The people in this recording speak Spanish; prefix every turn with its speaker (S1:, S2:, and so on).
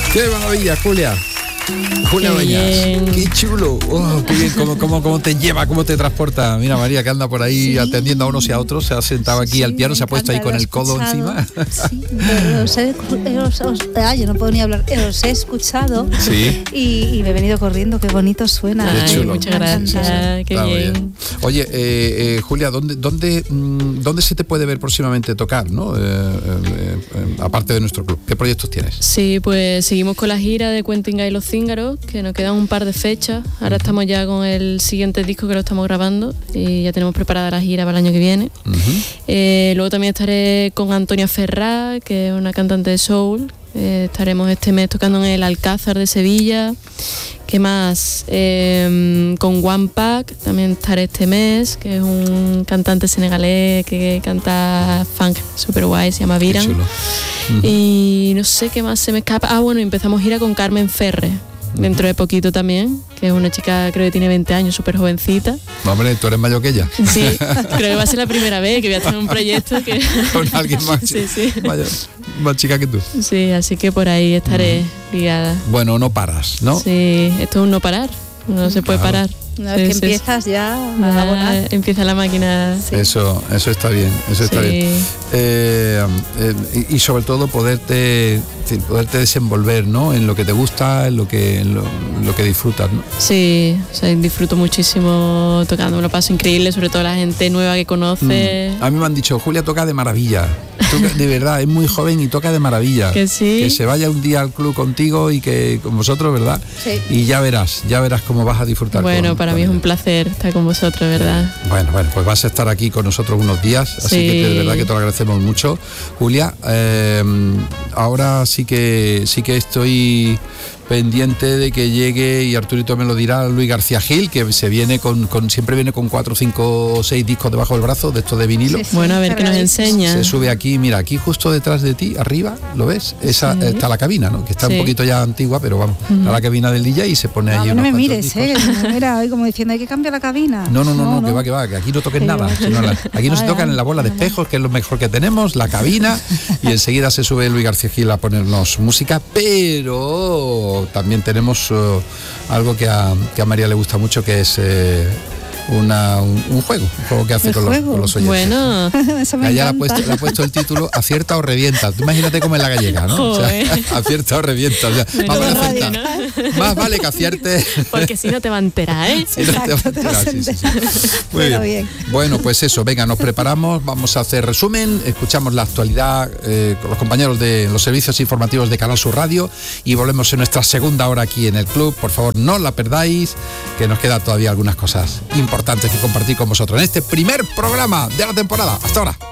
S1: ¡Qué maravilla, Julia! Julia Dueñas, qué chulo, qué bien, cómo te lleva, cómo te transporta. Mira María, que anda por ahí atendiendo a unos y a otros, se ha sentado aquí al piano, se ha puesto ahí con el codo encima.
S2: Sí, yo no puedo ni hablar, os he escuchado y me he venido corriendo, qué bonito suena.
S1: Qué chulo.
S3: Muchas gracias, qué bien.
S1: Oye, Julia, ¿dónde se te puede ver próximamente tocar, ¿no? Aparte de nuestro club, ¿qué proyectos tienes?
S3: Sí, pues seguimos con la gira de Cuentinga y los Cíngaros, que nos quedan un par de fechas. Ahora estamos ya con el siguiente disco que lo estamos grabando y ya tenemos preparada la gira para el año que viene. Luego también estaré con Antonia Ferrá, que es una cantante de soul. Estaremos este mes tocando en el Alcázar de Sevilla. ¿Qué más? Con One Pack también estaré este mes, que es un cantante senegalés que canta funk super guay, se llama Viran. Y no sé qué más se me escapa. Bueno, empezamos gira con Carmen Ferre dentro de poquito también, que es una chica, creo que tiene 20 años, súper jovencita.
S1: Hombre, ¿tú eres mayor que ella?
S3: Sí, creo que va a ser la primera vez que voy a tener un proyecto que...
S1: con alguien más, mayor, más chica que tú.
S3: Sí, así que por ahí estaré ligada.
S1: Bueno, no paras, ¿no?
S3: Sí, esto es un no parar, no se puede parar.
S2: Una vez que empiezas ya a volar.
S3: Empieza la máquina.
S1: Sí. Eso está bien, eso está bien. Y sobre todo poderte desenvolver, ¿no? En lo que te gusta, en lo que disfrutas, ¿no?
S3: Sí, o sea, disfruto muchísimo tocando, me lo paso increíble, sobre todo la gente nueva que conoce.
S1: A mí me han dicho, Julia toca de maravilla. De verdad, es muy joven y toca de maravilla.
S3: Que sí.
S1: Que se vaya un día al club contigo y que con vosotros, ¿verdad?
S2: Sí.
S1: Y ya verás cómo vas a disfrutar.
S3: Bueno, para mí es un placer estar con vosotros, ¿verdad?
S1: Bueno, pues vas a estar aquí con nosotros unos días, así que de verdad que te lo agradecemos mucho. Julia, ahora sí que estoy pendiente de que llegue, y Arturito me lo dirá, Luis García Gil, que se viene siempre viene con 4, 5 o 6 discos debajo del brazo, de estos de vinilo.
S2: Sí,
S3: bueno, a ver qué nos enseña.
S1: Se sube aquí, mira, aquí justo detrás de ti, arriba, ¿lo ves? Esa está la cabina, ¿no? Que está un poquito ya antigua, pero vamos, está la cabina del DJ y se pone allí.
S2: No me mires, mira, hoy como diciendo, hay que cambiar la cabina.
S1: No, que va, que aquí no toques nada. Aquí no se tocan en la bola de espejos, que es lo mejor que tenemos, la cabina, y enseguida se sube Luis García Gil a ponernos música, pero también tenemos algo que a María le gusta mucho, que es un juego que hace con los oyentes.
S3: Bueno,
S2: eso me
S1: Allá
S2: encanta.
S1: le ha puesto el título Acierta o revienta. Tú imagínate cómo es la gallega, ¿no? O sea, acierta o revienta. O sea, más vale que acierte.
S3: porque si no te va a enterar, ¿eh?
S1: Si no te va a enterar, sí. Muy bien. Bueno, pues eso, venga, nos preparamos, vamos a hacer resumen, escuchamos la actualidad con los compañeros de los servicios informativos de Canal Sur Radio y volvemos en nuestra segunda hora aquí en el club. Por favor, no la perdáis, que nos quedan todavía algunas cosas importantes que compartir con vosotros en este primer programa de la temporada. Hasta ahora.